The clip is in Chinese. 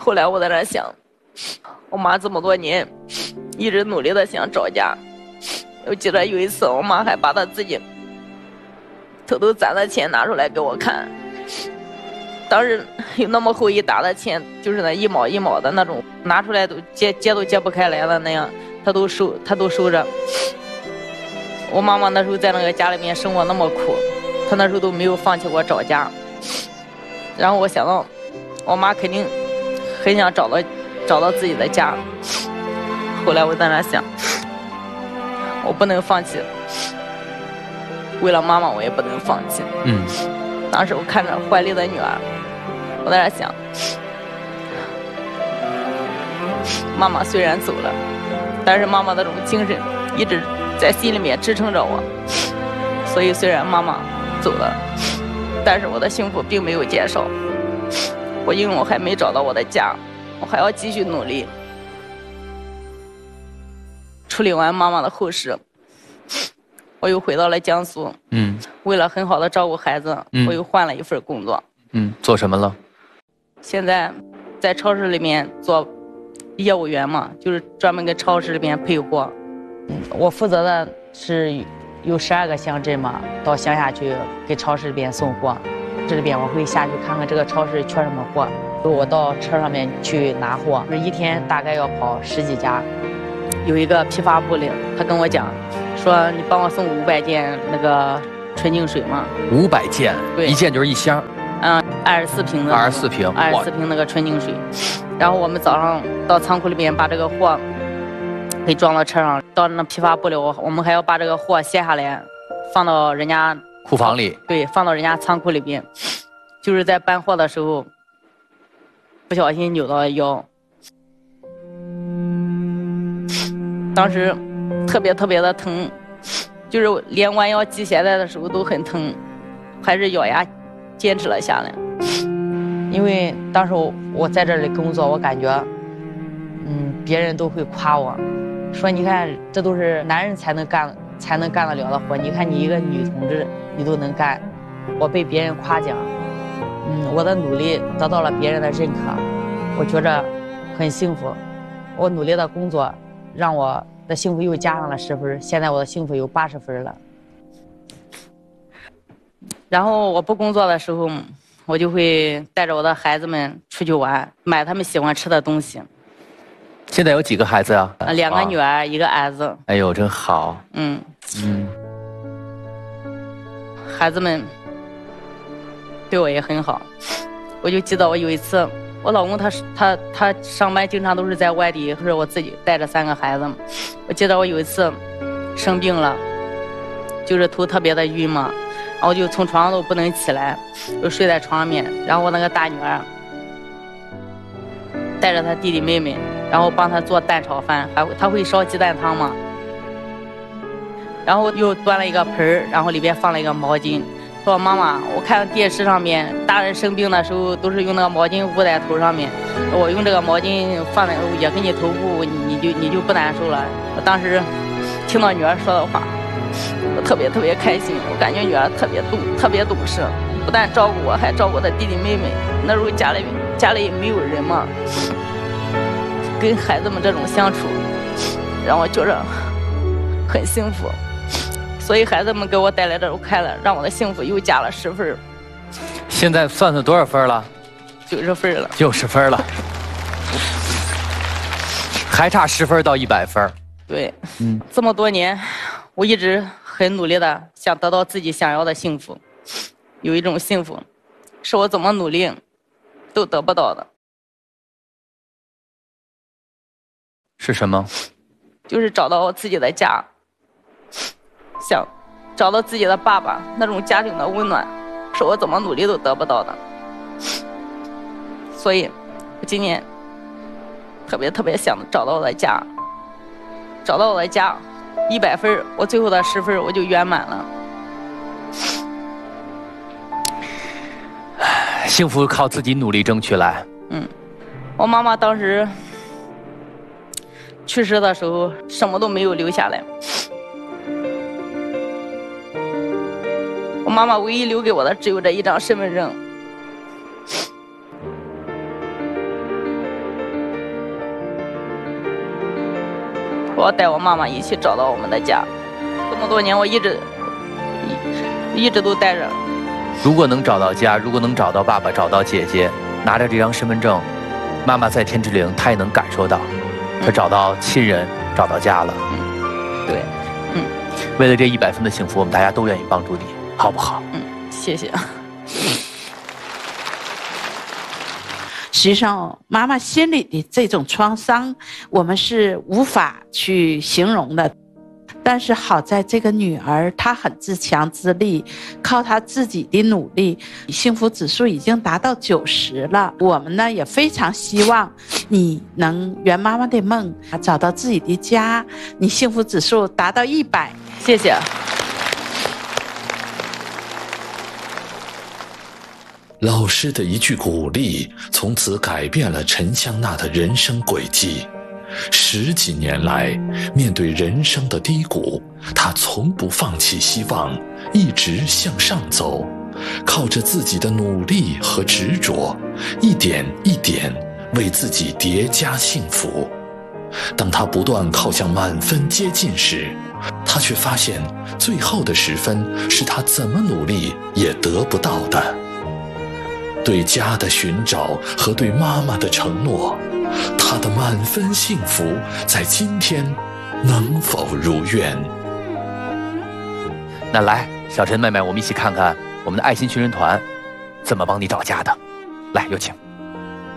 后来我在那想，我妈这么多年一直努力的想找家。我记得有一次我妈还把她自己偷偷攒的钱拿出来给我看，当时有那么厚一沓的钱，就是那一毛一毛的那种，拿出来都揭都揭不开来的那样，她都收着。我妈妈那时候在那个家里面生活那么苦，她那时候都没有放弃过找家。然后我想到我妈肯定很想找到自己的家，后来我在那想，我不能放弃，为了妈妈我也不能放弃。当时我看着怀里的女儿，我在那想，妈妈虽然走了，但是妈妈那种精神一直在心里面支撑着我，所以虽然妈妈走了，但是我的幸福并没有减少。因为我还没找到我的家，我还要继续努力。处理完妈妈的后事，我又回到了江苏。为了很好的照顾孩子，我又换了一份工作。 做什么了？ 现在在超市里面做业务员嘛，就是专门给超市里面配货。我负责的是有12个乡镇嘛，到乡下去给超市里边送货。这里边我会下去看看这个超市缺什么货，我到车上面去拿货，一天大概要跑10几家。有一个批发部的，他跟我讲说，你帮我送500件那个纯净水嘛。 500件， 对， 一件就是1箱。 24瓶的。24瓶那个纯净水。然后我们早上到仓库里面把这个货给装到车上，到那批发部里，我们还要把这个货卸下来，放到人家库房里。 对，放到人家仓库里边。就是在搬货的时候不小心扭到了腰，当时特别的疼，就是连弯腰系鞋带的时候都很疼，还是咬牙坚持了下来。因为当时我在这里工作，我感觉别人都会夸我，说你看这都是男人才能干得了的活，你看你一个女同志你都能干。我被别人夸奖，我的努力得到了别人的认可，我觉着很幸福。我努力的工作让我的幸福又加上了10分，现在我的幸福有80分了。然后我不工作的时候，我就会带着我的孩子们出去玩，买他们喜欢吃的东西。 现在有几个孩子啊 ？2个女儿，1个儿子。 哎呦，真好。 孩子们对我也很好。我就记得我有一次，我老公他上班经常都是在外地，或者我自己带着3个孩子。我记得我有一次生病了，就是头特别的晕嘛，然后就从床上都不能起来，就睡在床上面。然后我那个大女儿带着她弟弟妹妹，然后帮她做蛋炒饭，她会烧鸡蛋汤嘛。然后又端了一个盆，然后里边放了一个毛巾，说妈妈，我看电视上面大人生病的时候都是用那个毛巾捂在头上面，我用这个毛巾放在也给你头部，你就不难受了。我当时听到女儿说的话，我特别开心，我感觉女儿特别懂事，不但照顾我，还照顾我的弟弟妹妹。那时候家里没有人嘛，跟孩子们这种相处让我觉着很幸福。所以孩子们给我带来这种快乐，让我的幸福又加了10分。 现在算多少分了 ？90分了。 90分了，还差10分到100分。 对，这么多年，我一直很努力的想得到自己想要的幸福。有一种幸福，是我怎么努力都得不到的。 是什么？ 就是找到我自己的家。想找到自己的爸爸，那种家庭的温暖，是我怎么努力都得不到的。所以，我今年特别想找到我的家，找到我的家，100分，我最后的10分我就圆满了。 幸福靠自己努力争取来。 我妈妈当时去世的时候，什么都没有留下来。我妈妈唯一留给我的只有这一张身份证。 我要带我妈妈一起找到我们的家。这么多年，我一直都带着。 如果能找到家，如果能找到爸爸，找到姐姐，拿着这张身份证，妈妈在天之灵，她也能感受到，她找到亲人，找到家了。 对， 为了这100分的幸福，我们大家都愿意帮助你，好不好？ 谢谢。 实际上，妈妈心里的这种创伤，我们是无法去形容的。但是好在这个女儿她很自强自立，靠她自己的努力，幸福指数已经达到90了。我们呢也非常希望你能圆妈妈的梦，找到自己的家，你幸福指数达到100。 谢谢。 老师的一句鼓励，从此改变了陈香娜的人生轨迹。10几年来，面对人生的低谷，她从不放弃希望，一直向上走，靠着自己的努力和执着，一点一点为自己叠加幸福。当她不断靠向满分接近时，她却发现最后的10分是她怎么努力也得不到的。对家的寻找和对妈妈的承诺，她的满分幸福在今天能否如愿？ 那来，小陈妹妹，我们一起看看我们的爱心寻人团怎么帮你找家的。来，有请。